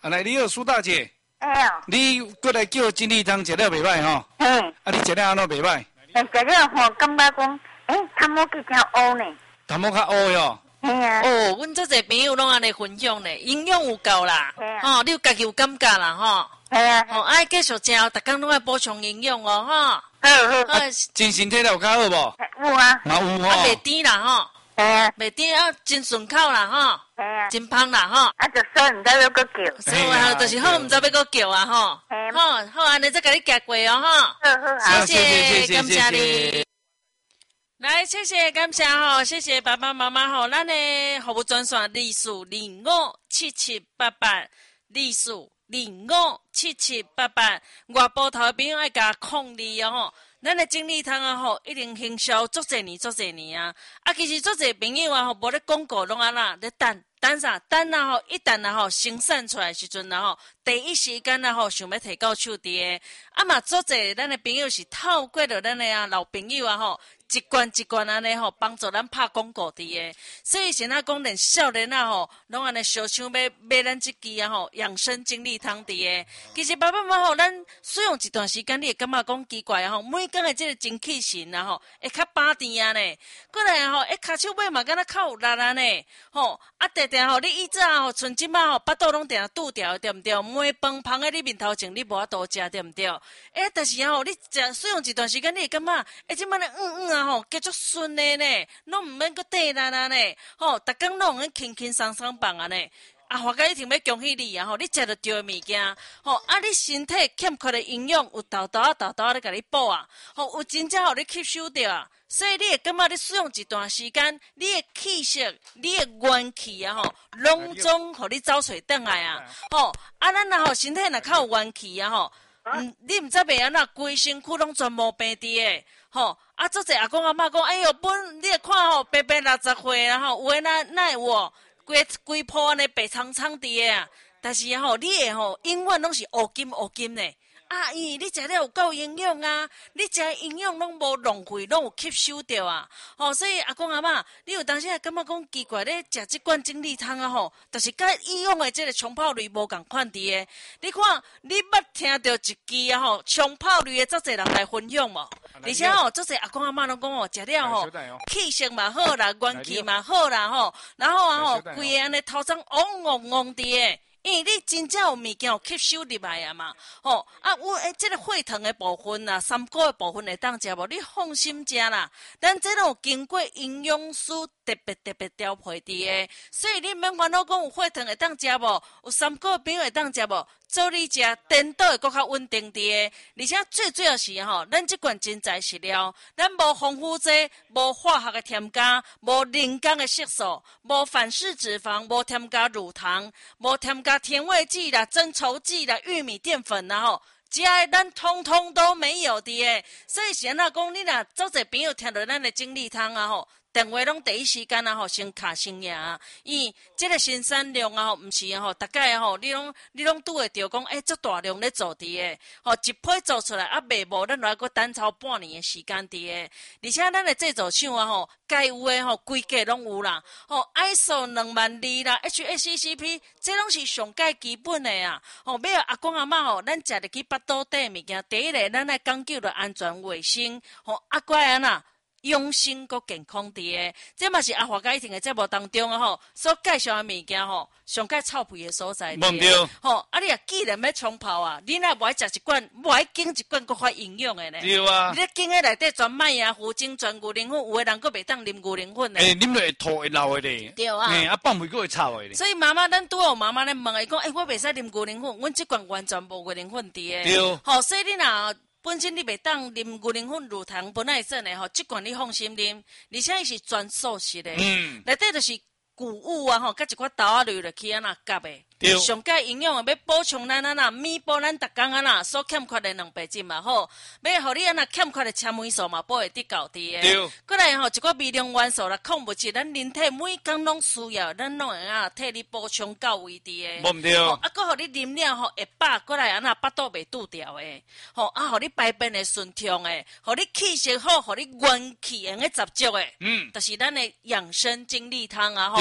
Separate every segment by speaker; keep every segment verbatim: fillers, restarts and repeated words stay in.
Speaker 1: 啊，来，你好，苏大姐。
Speaker 2: 哎呦，
Speaker 1: 你过来叫金利汤食了袂歹吼？
Speaker 2: 嗯，
Speaker 1: 啊，你食了安怎袂歹？
Speaker 2: 哎，食了吼，感觉讲，哎，头毛比较乌呢。
Speaker 1: 头毛较乌哟。
Speaker 2: 嘿啊。
Speaker 3: 哦，阮这侪朋友拢安尼分享呢，营养有够啦。吼、啊哦，你有家己有感觉啦吼。
Speaker 2: 系啊。
Speaker 3: 吼、哦，爱继续食，逐工拢爱补充营养哦吼。
Speaker 2: 好好。
Speaker 3: 啊，
Speaker 1: 真身体有较好无？
Speaker 2: 有啊。
Speaker 1: 嘛有吼。
Speaker 3: 啊，袂甜啦吼。
Speaker 2: 系啊。
Speaker 3: 袂甜啊，真顺口啦吼。
Speaker 2: 系啊。
Speaker 3: 真芳啦吼。
Speaker 2: 啊，就说唔知要搁叫。
Speaker 3: 所以啊，就是好，唔知要搁叫啊吼。好，好，安尼再甲你夹过哦吼。
Speaker 2: 好好。
Speaker 3: 谢谢，感谢你。来，谢谢，感谢吼，谢谢爸爸妈妈吼，咱的服务专线二四二五七七八八，二四二五七七八八，外部头的朋友爱甲控你哦吼。咱的精力汤啊吼，一定行销足侪年足侪年啊！啊，其实足侪朋友啊吼，无咧广告拢安那咧等等啥等啊吼，一等啊吼生产出来时阵啊吼，第一时间啊吼想要摕到手伫诶，啊嘛足侪咱的朋友是透过着咱的啊老朋友啊吼。一罐一罐安尼吼，帮助咱拍广告伫诶，所以现在讲连少年啊吼，拢安尼小想要买咱即支啊吼养生精力汤伫诶。其实爸爸妈妈吼，咱使用一段时间，你会感觉讲奇怪啊吼，每工诶即个精气神啊吼，会较饱甜啊呢。过来吼，一骹手尾嘛，敢若较有力啊呢。吼，啊，定定吼，你以前吼，像即摆吼，巴肚拢定定拄着，对毋对？每饭芳喺你面头前，你无法度食，对毋对？诶，但是吼，你食使用一段时间，你会感觉，诶，即摆咧嗯嗯啊。吼，叫做顺的呢，拢唔免搁缀力啦呢。吼，逐工拢用轻轻松松放啊呢。啊，华哥一定要恭喜你啊！吼，你食着对的物件，吼啊，你身体欠缺的营养有豆豆啊豆豆啊咧，甲你补啊，吼有真正互你吸收着啊。所以你会感觉你使用一段时间，你的气色、你的元气啊，吼，拢总互你走出转来啊。吼，啊，咱若吼身体若较有元气啊，吼。嗯，你毋知袂安那，规身躯拢全无病伫诶，吼！啊，做者阿公阿嬷讲，哎哟，本你会看吼，白白六十岁啦吼，有诶那那会有，规规铺安尼白苍苍伫诶啊，但是吼，你诶吼，永远拢是乌金乌金呢。啊姨，你食了有够营养啊！你食营养拢无浪费，拢有吸收着啊！吼、哦，所以阿公阿嬷，你有当时也感觉讲奇怪咧，食即罐精力汤啊吼，就是甲以往的即个冲泡类无共款伫诶。你看，你捌听到一支啊吼，冲泡类的足侪人来分享无？而且吼，足侪阿公阿嬷拢讲哦，食了吼，气色嘛好啦，元气嘛好啦吼，然后啊吼，规个安尼头鬃旺旺旺伫诶。因为你真正有物件有吸收入来啊嘛，吼、哦、啊，有诶，即个血糖诶部分啊，三高诶部分会当食无？你放心食啦，咱这拢有经过营养师特别特别调配伫诶，所以你免烦恼讲有血糖会当食无，有三高诶病会当食无。做你食，颠倒会搁较稳定啲诶，而且最主要是吼，咱即罐真材实料，咱无防腐剂，无化学嘅添加，无人工嘅色素，无反式脂肪，无添加乳糖，无添加甜味剂啦、增稠剂啦、玉米淀粉啦吼。只爱咱通通都没有的诶，所以是安那讲，你若做者朋友听到咱的精力汤啊吼，电话拢第一时间啊吼，先卡先赢啊，因即个生产量啊吼，毋是啊吼，大概吼，你拢你拢拄会着讲，诶、欸，足大量咧做伫诶，吼一批做出来啊，袂无咱来个等超半年的时间伫诶，而且咱的制作厂啊吼，该有诶吼，规格拢有啦，吼 I S O 两万二啦 ，H A C C P， 这拢是上界基本的啊，吼，要阿公阿嬷吼，咱食入去巴肚底物件，第一个咱来讲究着安全卫生，吼，啊乖啊呐。养生佮健康伫诶，这嘛是阿华家一定诶节目当中啊吼，所介绍诶物件吼，上介臭屁诶所在。
Speaker 1: 冇对。
Speaker 3: 吼，啊你啊既然要冲泡啊，你若无爱食一罐，无爱经一罐佮发营养诶呢。
Speaker 1: 对啊。
Speaker 3: 你经诶内底全麦啊、糊精、全牛奶粉，有诶人佮袂当啉牛奶粉诶。
Speaker 1: 诶，啉落会吐会流诶咧。
Speaker 3: 对啊。
Speaker 1: 诶，啊放袂过会臭诶咧。
Speaker 3: 所以妈妈，咱拄有妈妈咧问伊讲，诶，我袂使啉牛奶粉，阮即罐完全无牛奶粉伫诶。
Speaker 1: 对。
Speaker 3: 吼，所以你若。本身你袂当啉牛奶粉、乳糖不耐症的吼，即罐你放心啉，而且伊是全素食的，嗯，内底就是谷物啊吼，甲一寡豆仔类落去安那夹的，上佳营养的要补充咱安那弥补咱逐工安那所欠缺的蛋白质嘛吼，要互你安那欠缺的纤维素嘛补会得够的。对，过来吼一寡微量元素啦、矿物质，咱人体每工拢需要，咱拢会啊替你补充到位的。
Speaker 1: 无毋对。
Speaker 3: 啊，搁互你啉了吼会饱，过来安那巴肚袂拄着的，吼啊，互你排便会顺畅的，互你气色好，互你元气用个十足的，嗯，就是咱的养生精力汤啊吼。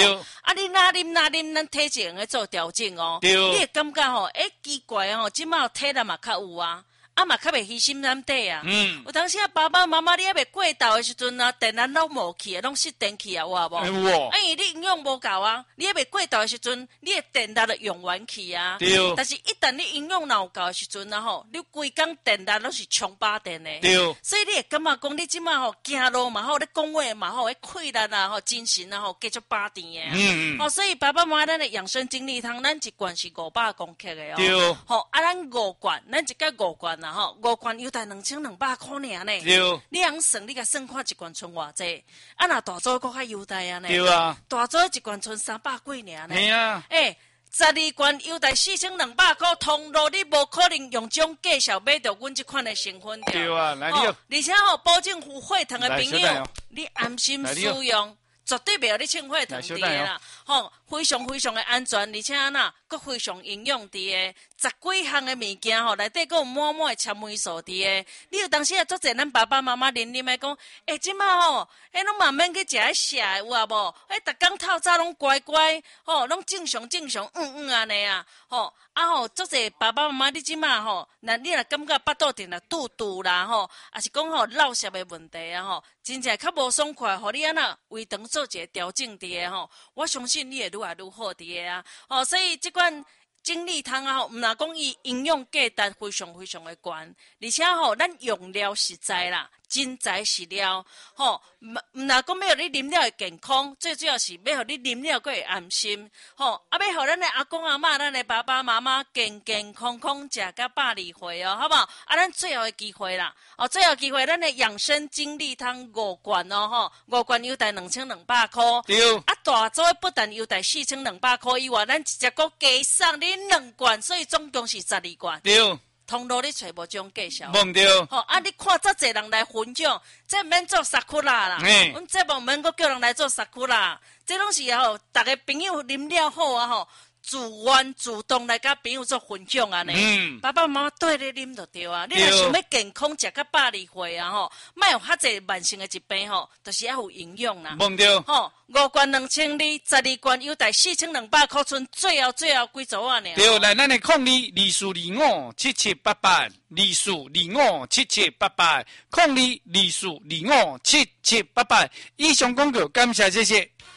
Speaker 3: 啊，你哪啉哪啉，咱体质用来做调整哦。
Speaker 1: 对，
Speaker 3: 你会感觉吼，诶，奇怪吼，即马体力嘛较有啊。啊嘛，较袂虚心咱底啊！嗯，有当时啊，爸爸妈妈你还袂过头的时阵啊，电咱拢无去啊，拢熄电去啊，有无？
Speaker 1: 有。
Speaker 3: 哎，你营养无够啊，你还袂过头的时阵，你的电力就用完去啊。
Speaker 1: 对。
Speaker 3: 但是，一旦你营养若有够的时阵啊吼，你规工电力拢是充饱电的。
Speaker 1: 对。
Speaker 3: 所以你会感觉讲，你即马吼行路嘛好，你讲话嘛好，迄气力啊吼，精神啊吼，继续饱电的。嗯嗯。哦，所以爸爸妈妈咱的养生精力汤，咱一罐是五百公克的哦。
Speaker 1: 对。
Speaker 3: 吼，啊，咱五罐，咱一个五罐啦吼，五罐。有台两千两百块尔呢，你通算你甲算看一罐剩偌济？啊，若大组搁较优待啊呢？
Speaker 1: 对啊，
Speaker 3: 大组一罐剩三百几尔呢？
Speaker 1: 系啊，
Speaker 3: 诶，十二罐优待四千两百块，通路你无可能用种介绍买到阮即款的成分掉。
Speaker 1: 对啊，来你、
Speaker 3: 哦，而且吼、哦，保证有血糖的朋友，你安心使用。绝对袂有你清血糖伫的啦，吼、哦，非常非常的安全，而且呐，佮非常营养伫的，十几项的物件吼，内底佮有满满的纤维素伫的。你有当时啊，做者咱爸爸妈妈连连来讲，诶、欸，即马吼，诶，拢慢慢去食迄食的有啊无？诶，逐工透早拢乖乖，吼、哦，拢正常正常，嗯嗯安尼啊，吼、哦，啊吼，做者爸爸妈妈你即马吼，那你若感觉腹肚疼啦、肚肚啦吼，也是讲吼落舌的问题啊吼，真正较无爽快，互你安那胃肠做一个调整伫的吼，我相信你会愈来愈好伫的啊，哦，所以即款精力汤啊吼，毋若讲伊营养价值非常非常的高，而且吼，咱用料实在啦。真材实料，吼，毋毋若讲要互你啉了会健康，最主要是要互你啉了佫会安心，吼，啊，要互咱的阿公阿嬷、咱的爸爸妈妈健健康康食到百二岁哦，好不好？啊，咱最后的机会啦，哦，最后机会，咱的养生精力汤五罐哦，吼，五罐优待两千两百块，
Speaker 1: 对，
Speaker 3: 啊，大组不但优待四千两百块以外，咱直接佫加送你两罐，所以总共是十二罐，
Speaker 1: 对。
Speaker 3: 通路你找无这种介绍，
Speaker 1: 忘掉。
Speaker 3: 吼、哦、啊！你看遮济人来分享，这免做萨库拉啦。嗯，阮这无免阁叫人来做萨库拉，这拢是吼，逐个朋友啉了好啊吼，自愿主动来甲朋友做分享啊呢。嗯，爸爸妈妈对你啉就对啊。你若想要健康食到百二岁啊吼，莫有遐济慢性的疾病吼，就是要有营养啦。
Speaker 1: 忘掉。吼、哦，
Speaker 3: 五罐两千二，十二罐优待四千两百块，剩最后最后几组啊呢？
Speaker 1: 对，来咱的控二二四二五七七八八，二四二五七七八八，控二二四二五七七八八。以上广告，感谢谢谢。